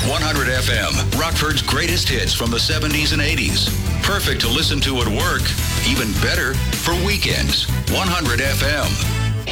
100 FM, Rockford's greatest hits from the 70s and 80s. Perfect to listen to at work. Even better for weekends. 100 FM.